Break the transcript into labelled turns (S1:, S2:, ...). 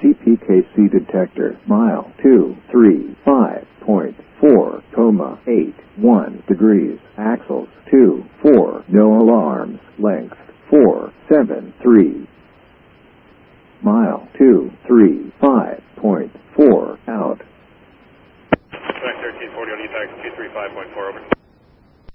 S1: CPKC detector. Mile 235.4, 81 degrees. Axles 2, 4. No alarms. Length 473. Mile 235.4.